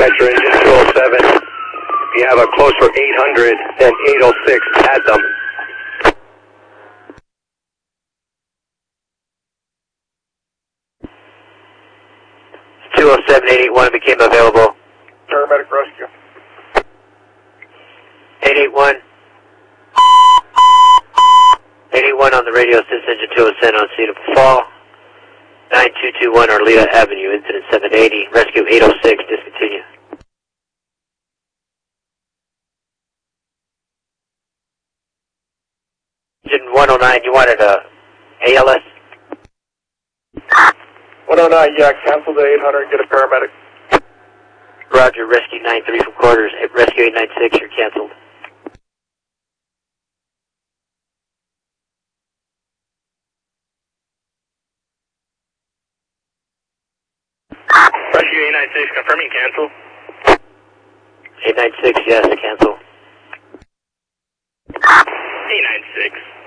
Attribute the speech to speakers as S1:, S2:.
S1: Vector engine 207. If you have a close for 800, then 806, add them.
S2: 207, 881 became available.
S1: Paramedic rescue.
S2: 881. 881 on the radio, assist engine 207 on scene of fall. 9221 Arleta Avenue, incident 780, rescue 806, discontinue. Engine 109, you wanted a ALS?
S1: 109, yeah, cancel the 800 and get a paramedic.
S2: Roger, rescue 93 from quarters, rescue 896, you're canceled.
S1: Rescue 896, confirming cancel.
S2: 896, yes, cancel.
S1: 896.